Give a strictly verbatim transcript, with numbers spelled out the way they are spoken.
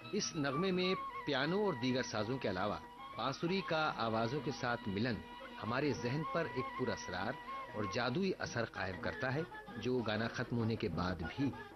इस नगमे में पियानो और दीगर साजों के अलावा बांसुरी का आवाजों के साथ मिलन हमारे जहन पर एक पुरअसरार और जादुई असर कायम करता है, जो गाना खत्म होने के बाद भी